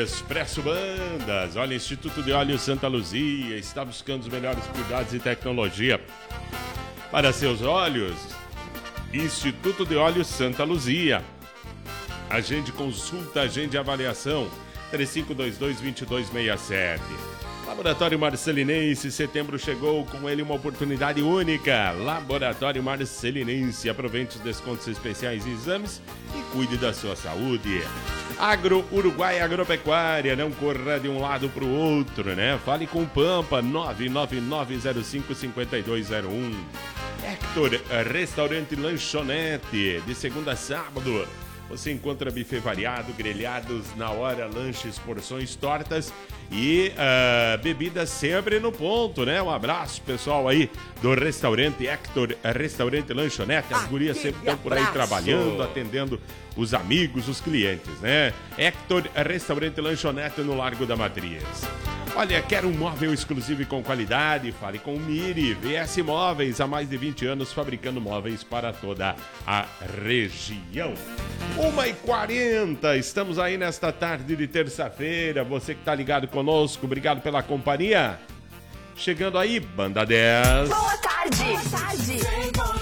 Expresso Bandas, olha, Instituto de Óleo Santa Luzia está buscando os melhores cuidados e tecnologia para seus óleos. Instituto de Óleo Santa Luzia. Agende consulta, agende avaliação, 3522-2267. Laboratório Marcelinense, setembro chegou, com ele uma oportunidade única. Laboratório Marcelinense, aproveite os descontos especiais em exames e cuide da sua saúde. Agro Uruguai Agropecuária, não corra de um lado para o outro, né? Fale com o Pampa, 999055201. Hector Restaurante Lanchonete, de segunda a sábado. Você encontra buffet variado, grelhados na hora, lanches, porções, tortas e bebidas sempre no ponto, né? Um abraço, pessoal, aí do restaurante Hector, restaurante Lanchonete. As gurias sempre estão por aí trabalhando, atendendo os amigos, os clientes, né? Hector, restaurante Lanchonete no Largo da Matriz. Olha, quer um móvel exclusivo e com qualidade? Fale com o Miri, VS Móveis, há mais de 20 anos fabricando móveis para toda a região. 1h40, estamos aí nesta tarde de terça-feira, você que está ligado conosco, obrigado pela companhia. Chegando aí, Banda 10. Boa tarde. Boa tarde.